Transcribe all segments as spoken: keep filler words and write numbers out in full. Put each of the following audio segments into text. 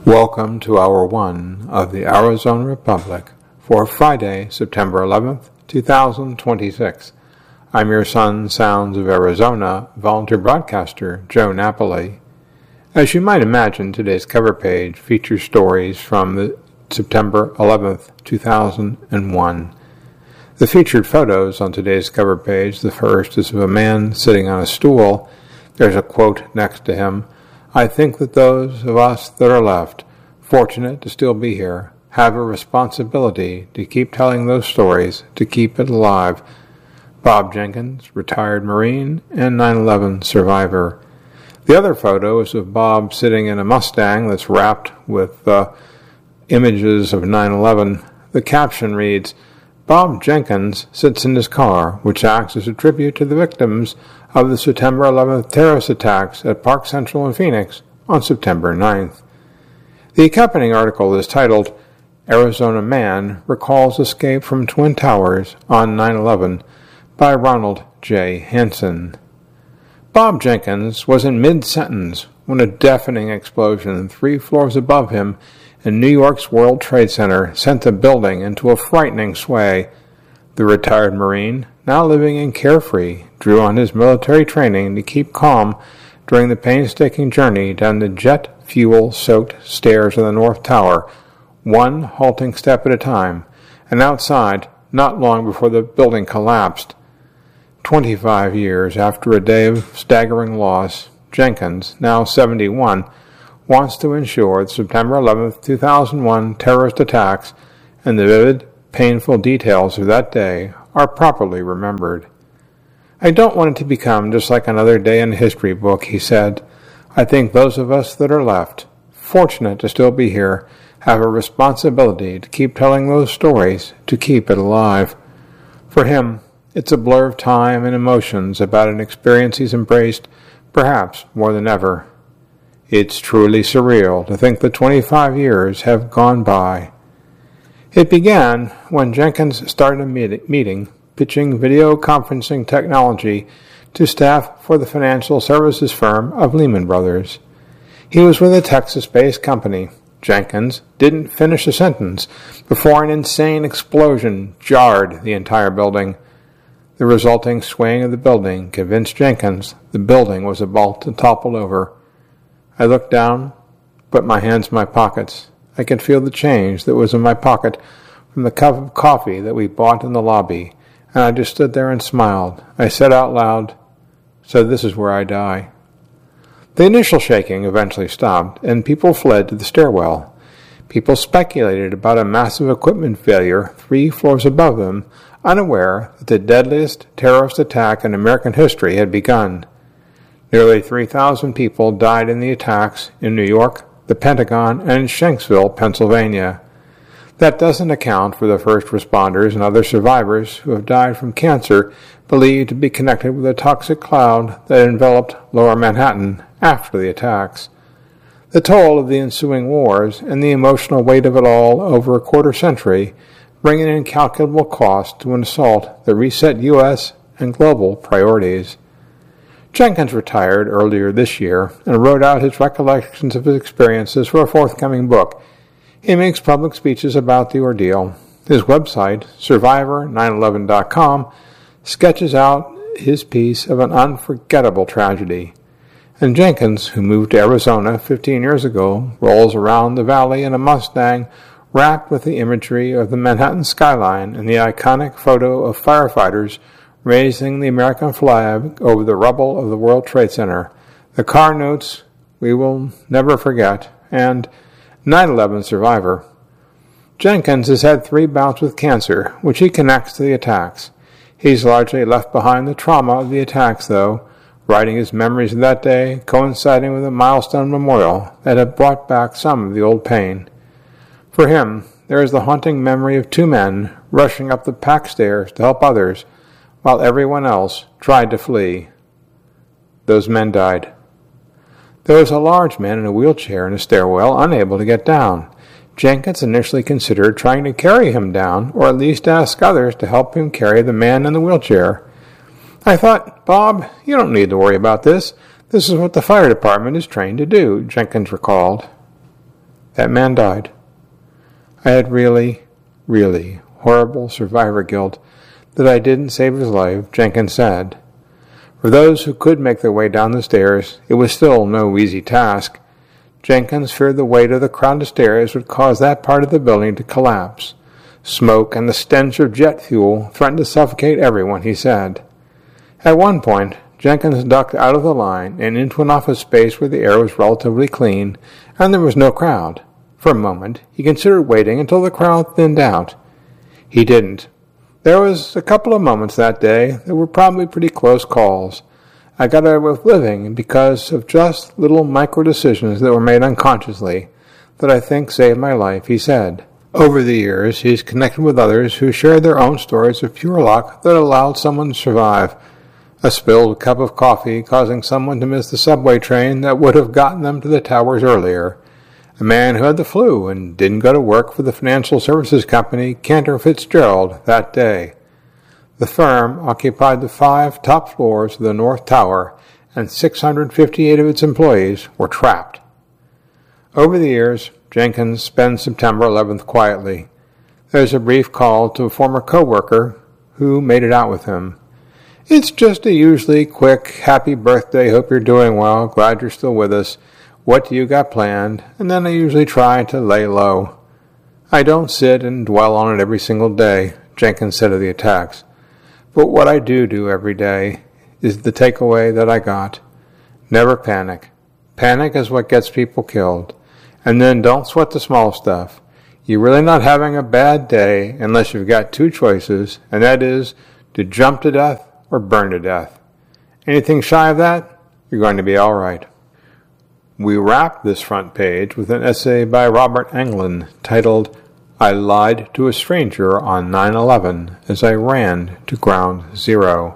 Welcome to Hour one of the Arizona Republic for Friday, September eleventh, two thousand twenty-six. I'm your son, Sounds of Arizona, volunteer broadcaster Joe Napoli. As you might imagine, today's cover page features stories from the September eleventh, two thousand one. The featured photos on today's cover page, the first is of a man sitting on a stool. There's a quote next to him. I think that those of us that are left, fortunate to still be here, have a responsibility to keep telling those stories, to keep it alive. Bob Jenkins, retired Marine and nine eleven survivor. The other photo is of Bob sitting in a Mustang that's wrapped with uh, images of nine eleven. The caption reads, Bob Jenkins sits in his car, which acts as a tribute to the victims of the September eleventh terrorist attacks at Park Central in Phoenix on September ninth. The accompanying article is titled, Arizona Man Recalls Escape from Twin Towers on nine eleven by Ronald J. Hansen. Bob Jenkins was in mid-sentence when a deafening explosion three floors above him in New York's World Trade Center sent the building into a frightening sway. The retired Marine, now living in Carefree, drew on his military training to keep calm during the painstaking journey down the jet fuel-soaked stairs of the North Tower, one halting step at a time, and outside, not long before the building collapsed. Twenty-five years after a day of staggering loss, Jenkins, now seventy-one, wants to ensure the September eleventh, two thousand one terrorist attacks and the vivid, painful details of that day are properly remembered. I don't want it to become just like another day in a history book, he said. I think those of us that are left, fortunate to still be here, have a responsibility to keep telling those stories, to keep it alive. For him, it's a blur of time and emotions about an experience he's embraced, perhaps more than ever. It's truly surreal to think that twenty-five years have gone by. It began when Jenkins started a meeting pitching video conferencing technology to staff for the financial services firm of Lehman Brothers. He was with a Texas-based company. Jenkins didn't finish a sentence before an insane explosion jarred the entire building. The resulting swaying of the building convinced Jenkins the building was about to topple over. I looked down, put my hands in my pockets. I could feel the change that was in my pocket from the cup of coffee that we bought in the lobby, and I just stood there and smiled. I said out loud, so this is where I die. The initial shaking eventually stopped, and people fled to the stairwell. People speculated about a massive equipment failure three floors above them, unaware that the deadliest terrorist attack in American history had begun. Nearly three thousand people died in the attacks in New York, the Pentagon, and in Shanksville, Pennsylvania. That doesn't account for the first responders and other survivors who have died from cancer believed to be connected with a toxic cloud that enveloped Lower Manhattan after the attacks. The toll of the ensuing wars and the emotional weight of it all over a quarter century bring an incalculable cost to an assault that reset U S and global priorities. Jenkins retired earlier this year and wrote out his recollections of his experiences for a forthcoming book. He makes public speeches about the ordeal. His website, survivor nine eleven dot com, sketches out his piece of an unforgettable tragedy. And Jenkins, who moved to Arizona fifteen years ago, rolls around the valley in a Mustang wrapped with the imagery of the Manhattan skyline and the iconic photo of firefighters raising the American flag over the rubble of the World Trade Center. The car notes, "We will never forget," and nine eleven survivor. Jenkins has had three bouts with cancer, which he connects to the attacks. He's largely left behind the trauma of the attacks, though, writing his memories of that day, coinciding with a milestone memorial that had brought back some of the old pain. For him, there is the haunting memory of two men rushing up the packed stairs to help others, while everyone else tried to flee. Those men died. There was a large man in a wheelchair in a stairwell, unable to get down. Jenkins initially considered trying to carry him down, or at least ask others to help him carry the man in the wheelchair. I thought, Bob, you don't need to worry about this. This is what the fire department is trained to do, Jenkins recalled. That man died. I had really, really horrible survivor guilt that I didn't save his life, Jenkins said. For those who could make their way down the stairs, it was still no easy task. Jenkins feared the weight of the crowded stairs would cause that part of the building to collapse. Smoke and the stench of jet fuel threatened to suffocate everyone, he said. At one point, Jenkins ducked out of the line and into an office space where the air was relatively clean and there was no crowd. For a moment, he considered waiting until the crowd thinned out. He didn't. There was a couple of moments that day that were probably pretty close calls. I got away with living because of just little micro-decisions that were made unconsciously that I think saved my life, he said. Over the years, he's connected with others who shared their own stories of pure luck that allowed someone to survive. A spilled cup of coffee causing someone to miss the subway train that would have gotten them to the towers earlier. A man who had the flu and didn't go to work for the financial services company Cantor Fitzgerald that day. The firm occupied the five top floors of the North Tower, and six hundred fifty-eight of its employees were trapped. Over the years, Jenkins spends September eleventh quietly. There's a brief call to a former co-worker who made it out with him. It's just a usually quick, happy birthday, hope you're doing well, glad you're still with us. What do you got planned? And then I usually try to lay low. I don't sit and dwell on it every single day, Jenkins said of the attacks. But what I do do every day is the takeaway that I got. Never panic. Panic is what gets people killed. And then don't sweat the small stuff. You're really not having a bad day unless you've got two choices, and that is to jump to death or burn to death. Anything shy of that, you're going to be all right. We wrap this front page with an essay by Robert Englund titled, I Lied to a Stranger on nine eleven as I Ran to Ground Zero.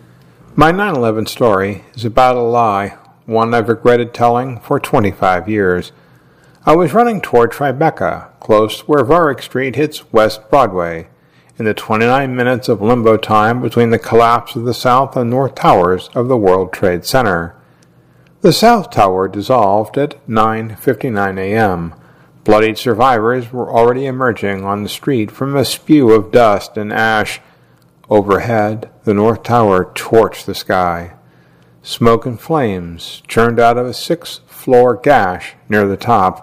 My nine eleven story is about a lie, one I've regretted telling for twenty-five years. I was running toward Tribeca, close where Varick Street hits West Broadway, in the twenty-nine minutes of limbo time between the collapse of the South and North Towers of the World Trade Center. The South Tower dissolved at nine fifty-nine a.m. Bloodied survivors were already emerging on the street from a spew of dust and ash. Overhead, the North Tower torched the sky. Smoke and flames churned out of a six-floor gash near the top.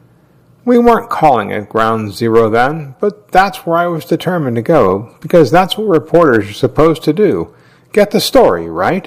We weren't calling it Ground Zero then, but that's where I was determined to go, because that's what reporters are supposed to do. Get the story, right?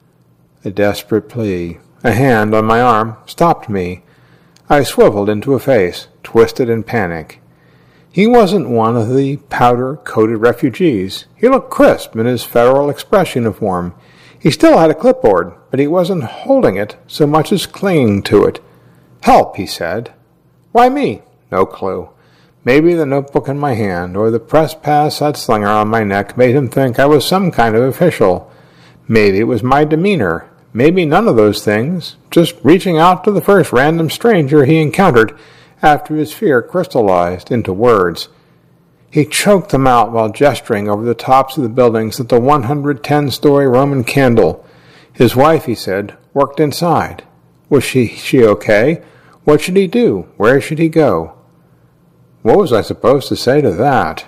A desperate plea. A hand on my arm stopped me. I swiveled into a face, twisted in panic. He wasn't one of the powder-coated refugees. He looked crisp in his Federal Express uniform. He still had a clipboard, but he wasn't holding it so much as clinging to it. Help, he said. Why me? No clue. Maybe the notebook in my hand or the press pass that slinger on my neck made him think I was some kind of official. Maybe it was my demeanor. Maybe none of those things, just reaching out to the first random stranger he encountered after his fear crystallized into words. He choked them out while gesturing over the tops of the buildings at the one hundred ten-story Roman candle. His wife, he said, worked inside. Was she, she okay? What should he do? Where should he go? What was I supposed to say to that?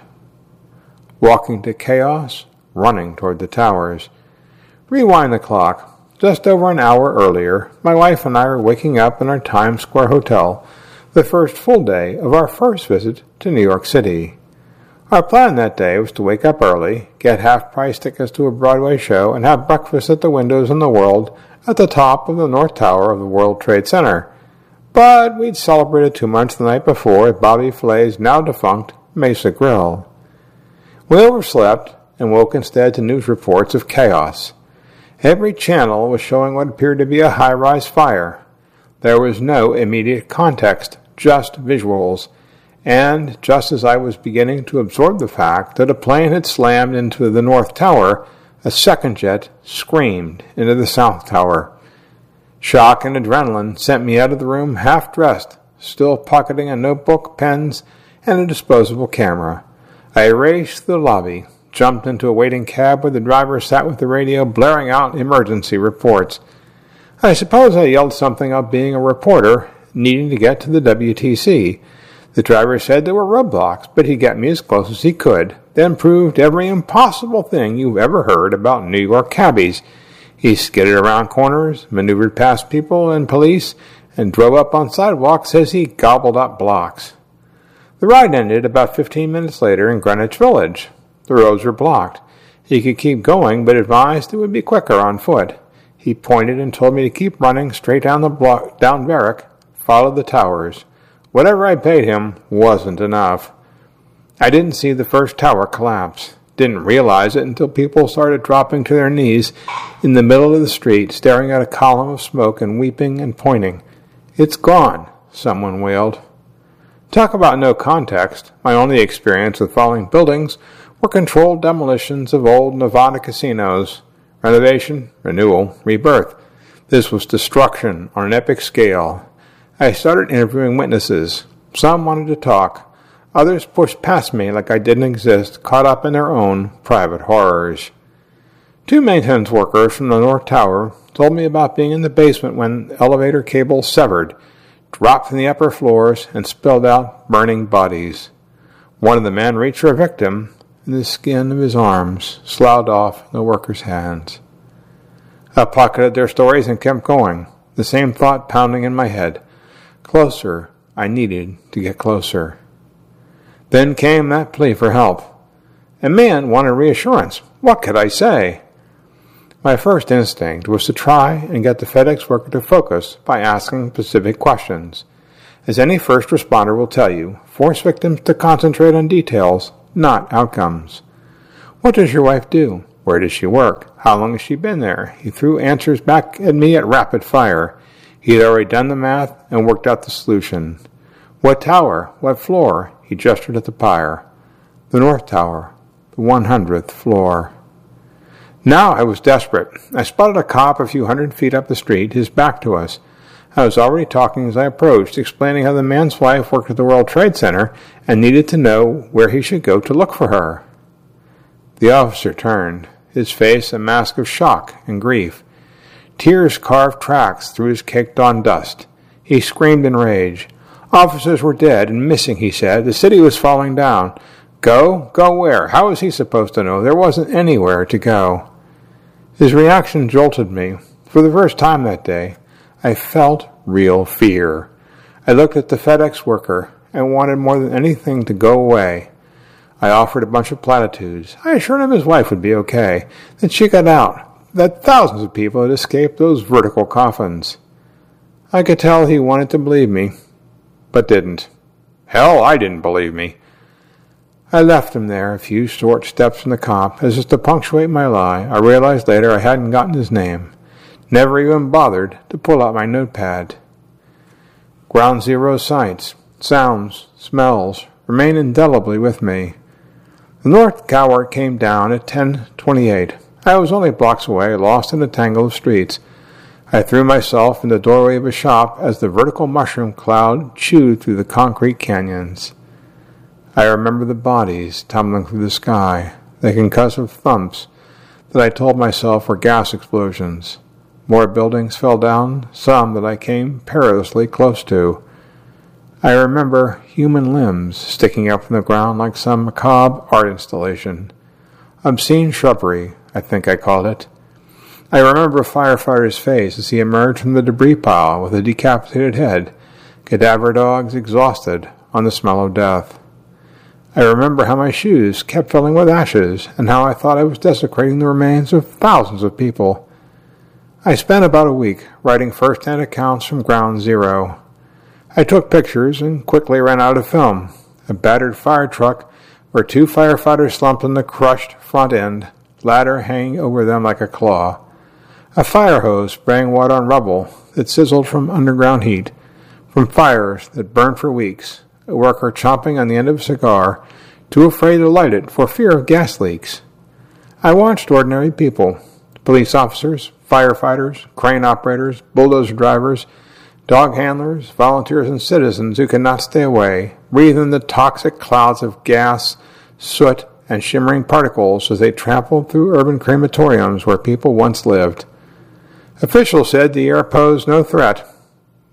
Walking to chaos, running toward the towers. Rewind the clock. Just over an hour earlier, my wife and I were waking up in our Times Square hotel, the first full day of our first visit to New York City. Our plan that day was to wake up early, get half-price tickets to a Broadway show, and have breakfast at the windows in the world at the top of the North Tower of the World Trade Center. But we'd celebrated two months the night before at Bobby Flay's now-defunct Mesa Grill. We overslept and woke instead to news reports of chaos. Every channel was showing what appeared to be a high-rise fire. There was no immediate context, just visuals. And just as I was beginning to absorb the fact that a plane had slammed into the North Tower, a second jet screamed into the South Tower. Shock and adrenaline sent me out of the room half-dressed, still pocketing a notebook, pens, and a disposable camera. I raced the lobby, jumped into a waiting cab where the driver sat with the radio blaring out emergency reports. I suppose I yelled something about being a reporter, needing to get to the W T C. The driver said there were roadblocks, but he got me as close as he could, then proved every impossible thing you've ever heard about New York cabbies. He skidded around corners, maneuvered past people and police, and drove up on sidewalks as he gobbled up blocks. The ride ended about fifteen minutes later in Greenwich Village. The roads were blocked. He could keep going, but advised it would be quicker on foot. He pointed and told me to keep running straight down the block, down Varick, follow the towers. Whatever I paid him wasn't enough. I didn't see the first tower collapse. Didn't realize it until people started dropping to their knees in the middle of the street, staring at a column of smoke and weeping and pointing. "It's gone," someone wailed. Talk about no context. My only experience with falling buildings were controlled demolitions of old Nevada casinos. Renovation, renewal, rebirth. This was destruction on an epic scale. I started interviewing witnesses. Some wanted to talk. Others pushed past me like I didn't exist, caught up in their own private horrors. Two maintenance workers from the North Tower told me about being in the basement when the elevator cable severed, dropped from the upper floors, and spilled out burning bodies. One of the men reached for a victim, and the skin of his arms sloughed off in the workers' hands. I pocketed their stories and kept going, the same thought pounding in my head. Closer. I needed to get closer. Then came that plea for help. A man wanted reassurance. What could I say? My first instinct was to try and get the FedEx worker to focus by asking specific questions. As any first responder will tell you, force victims to concentrate on details, not outcomes. What does your wife do? Where does she work? How long has she been there? He threw answers back at me at rapid fire. He had already done the math and worked out the solution. What tower? What floor? He gestured at the pyre. The North Tower, the one hundredth floor. Now I was desperate. I spotted a cop a few hundred feet up the street, his back to us. I was already talking as I approached, explaining how the man's wife worked at the World Trade Center and needed to know where he should go to look for her. The officer turned, his face a mask of shock and grief. Tears carved tracks through his caked-on dust. He screamed in rage. Officers were dead and missing, he said. The city was falling down. Go? Go where? How was he supposed to know? There wasn't anywhere to go. His reaction jolted me. For the first time that day, I felt real fear. I looked at the FedEx worker and wanted more than anything to go away. I offered a bunch of platitudes. I assured him his wife would be okay, that she got out, that thousands of people had escaped those vertical coffins. I could tell he wanted to believe me, but didn't. Hell, I didn't believe me. I left him there a few short steps from the cop, as if to punctuate my lie. I realized later I hadn't gotten his name. Never even bothered to pull out my notepad. Ground Zero sights, sounds, smells remain indelibly with me. The North Tower came down at ten twenty-eight. I was only blocks away, lost in a tangle of streets. I threw myself in the doorway of a shop as the vertical mushroom cloud chewed through the concrete canyons. I remember the bodies tumbling through the sky, the concussive thumps that I told myself were gas explosions. More buildings fell down, some that I came perilously close to. I remember human limbs sticking up from the ground like some macabre art installation. Obscene shrubbery, I think I called it. I remember a firefighter's face as he emerged from the debris pile with a decapitated head, cadaver dogs exhausted on the smell of death. I remember how my shoes kept filling with ashes and how I thought I was desecrating the remains of thousands of people. I spent about a week writing first-hand accounts from Ground Zero. I took pictures and quickly ran out of film. A battered fire truck where two firefighters slumped on the crushed front end, ladder hanging over them like a claw. A fire hose spraying water on rubble that sizzled from underground heat, from fires that burned for weeks, a worker chomping on the end of a cigar, too afraid to light it for fear of gas leaks. I watched ordinary people, police officers, firefighters, crane operators, bulldozer drivers, dog handlers, volunteers, and citizens who could not stay away, breathe in the toxic clouds of gas, soot, and shimmering particles as they trampled through urban crematoriums where people once lived. Officials said the air posed no threat.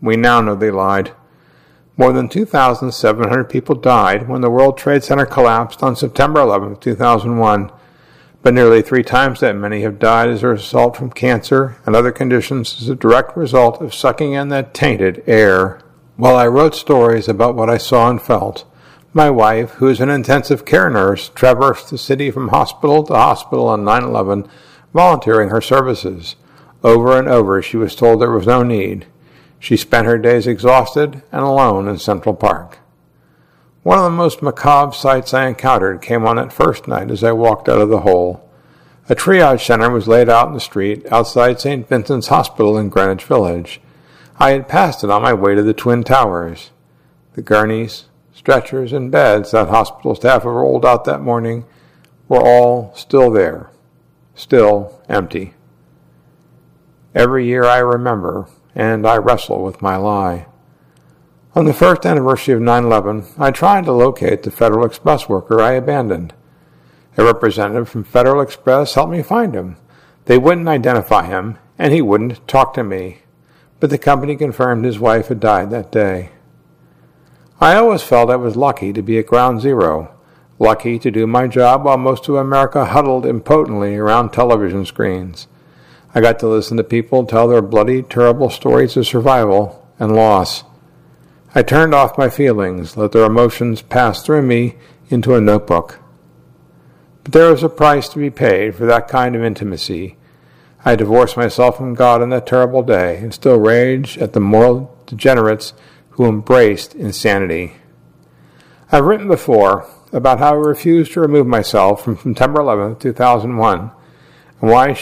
We now know they lied. More than two thousand seven hundred people died when the World Trade Center collapsed on September eleventh, two thousand one, but nearly three times that many have died as a result from cancer and other conditions as a direct result of sucking in that tainted air. While I wrote stories about what I saw and felt, my wife, who is an intensive care nurse, traversed the city from hospital to hospital on nine eleven, volunteering her services. Over and over she was told there was no need. She spent her days exhausted and alone in Central Park. One of the most macabre sights I encountered came on that first night as I walked out of the hole. A triage center was laid out in the street outside Saint Vincent's Hospital in Greenwich Village. I had passed it on my way to the Twin Towers. The gurneys, stretchers, and beds that hospital staff had rolled out that morning were all still there, still empty. Every year I remember, and I wrestle with my lie. On the first anniversary of nine eleven, I tried to locate the Federal Express worker I abandoned. A representative from Federal Express helped me find him. They wouldn't identify him, and he wouldn't talk to me, but the company confirmed his wife had died that day. I always felt I was lucky to be at Ground Zero, lucky to do my job while most of America huddled impotently around television screens. I got to listen to people tell their bloody, terrible stories of survival and loss. I turned off my feelings, let their emotions pass through me into a notebook. But there was a price to be paid for that kind of intimacy. I divorced myself from God on that terrible day and still rage at the moral degenerates who embraced insanity. I've written before about how I refused to remove myself from September eleventh, two thousand one, and why